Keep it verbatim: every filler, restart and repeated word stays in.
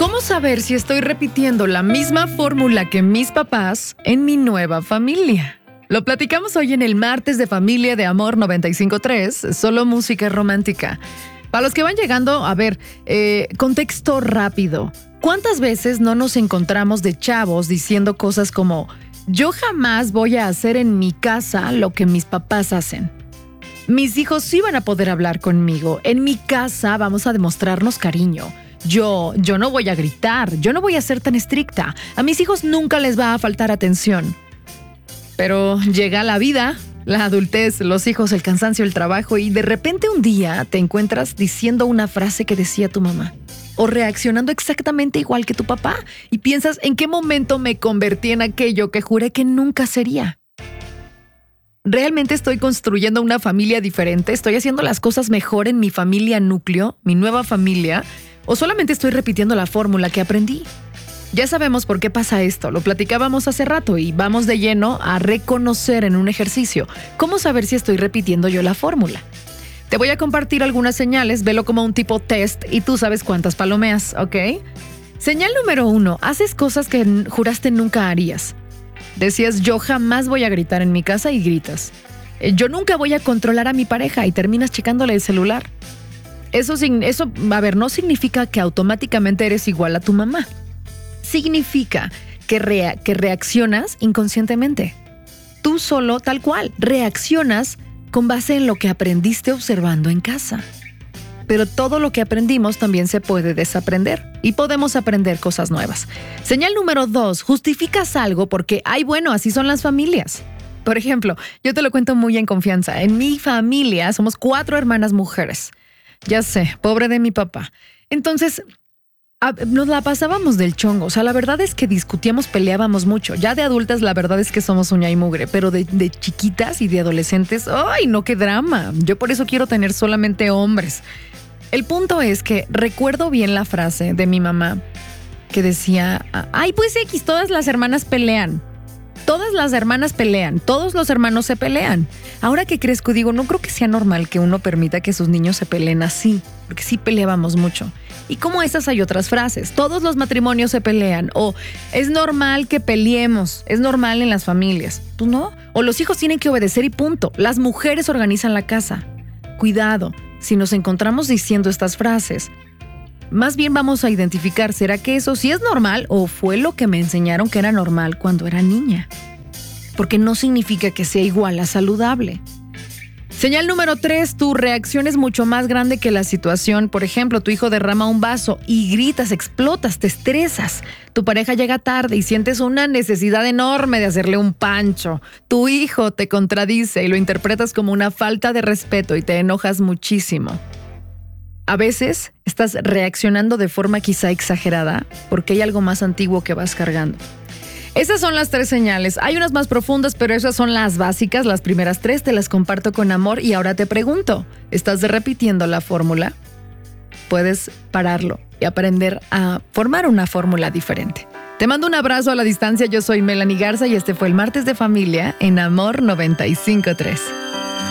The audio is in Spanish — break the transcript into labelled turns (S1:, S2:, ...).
S1: ¿Cómo saber si estoy repitiendo la misma fórmula que mis papás en mi nueva familia? Lo platicamos hoy en el martes de Familia de Amor noventa y cinco punto tres, solo música romántica. Para los que van llegando, a ver, eh, contexto rápido. ¿Cuántas veces no nos encontramos de chavos diciendo cosas como yo jamás voy a hacer en mi casa lo que mis papás hacen? Mis hijos sí van a poder hablar conmigo. En mi casa vamos a demostrarnos cariño. Yo, yo no voy a gritar, yo no voy a ser tan estricta. A mis hijos nunca les va a faltar atención. Pero llega la vida, la adultez, los hijos, el cansancio, el trabajo y de repente un día te encuentras diciendo una frase que decía tu mamá o reaccionando exactamente igual que tu papá y piensas ¿en qué momento me convertí en aquello que juré que nunca sería? ¿Realmente estoy construyendo una familia diferente? ¿Estoy haciendo las cosas mejor en mi familia núcleo, mi nueva familia? ¿O solamente estoy repitiendo la fórmula que aprendí? Ya sabemos por qué pasa esto, lo platicábamos hace rato y vamos de lleno a reconocer en un ejercicio. ¿Cómo saber si estoy repitiendo yo la fórmula? Te voy a compartir algunas señales, velo como un tipo test y tú sabes cuántas palomeas, ¿ok? Señal número uno, haces cosas que juraste nunca harías. Decías, yo jamás voy a gritar en mi casa y gritas. Yo nunca voy a controlar a mi pareja y terminas checándole el celular. Eso, eso, a ver, no significa que automáticamente eres igual a tu mamá. Significa que, rea- que reaccionas inconscientemente. Tú solo, tal cual, reaccionas con base en lo que aprendiste observando en casa. Pero todo lo que aprendimos también se puede desaprender y podemos aprender cosas nuevas. Señal número dos, justificas algo porque, ay, bueno, así son las familias. Por ejemplo, yo te lo cuento muy en confianza. En mi familia somos cuatro hermanas mujeres. Ya sé, pobre de mi papá. Entonces, a, nos la pasábamos del chongo. O sea, la verdad es que discutíamos, peleábamos mucho. Ya de adultas, la verdad es que somos uña y mugre. Pero de, de chiquitas y de adolescentes, ¡ay, no, qué drama! Yo por eso quiero tener solamente hombres. El punto es que recuerdo bien la frase de mi mamá que decía, ¡ay, pues X, todas las hermanas pelean! Todas las hermanas pelean, todos los hermanos se pelean. Ahora que crezco digo, no creo que sea normal que uno permita que sus niños se peleen así, porque sí peleábamos mucho. Y como esas hay otras frases, todos los matrimonios se pelean, o es normal que peleemos, es normal en las familias. Pues no, o los hijos tienen que obedecer y punto, las mujeres organizan la casa. Cuidado, si nos encontramos diciendo estas frases, más bien vamos a identificar, ¿será que eso sí es normal o fue lo que me enseñaron que era normal cuando era niña? Porque no significa que sea igual a saludable. Señal número tres, tu reacción es mucho más grande que la situación. Por ejemplo, tu hijo derrama un vaso y gritas, explotas, te estresas. Tu pareja llega tarde y sientes una necesidad enorme de hacerle un pancho. Tu hijo te contradice y lo interpretas como una falta de respeto y te enojas muchísimo. A veces estás reaccionando de forma quizá exagerada porque hay algo más antiguo que vas cargando. Esas son las tres señales. Hay unas más profundas, pero esas son las básicas. Las primeras tres te las comparto con amor y ahora te pregunto, ¿estás repitiendo la fórmula? Puedes pararlo y aprender a formar una fórmula diferente. Te mando un abrazo a la distancia. Yo soy Melanie Garza y este fue el Martes de Familia en Amor noventa y cinco punto tres.